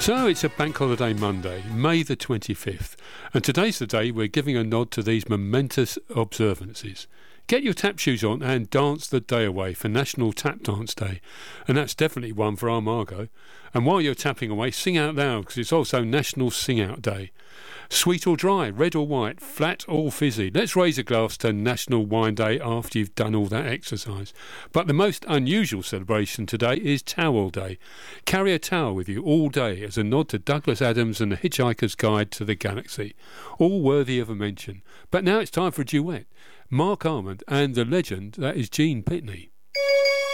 So it's a bank holiday Monday, May the 25th, and today's the day we're giving a nod to these momentous observances. Get your tap shoes on and dance the day away for National Tap Dance Day, and that's definitely one for our Margot. And while you're tapping away, sing out loud because it's also National Sing Out Day. Sweet or dry, red or white, flat or fizzy. Let's raise a glass to National Wine Day after you've done all that exercise. But the most unusual celebration today is Towel Day. Carry a towel with you all day as a nod to Douglas Adams and the Hitchhiker's Guide to the Galaxy. All worthy of a mention. But now it's time for a duet. Mark Armand and the legend that is Gene Pitney.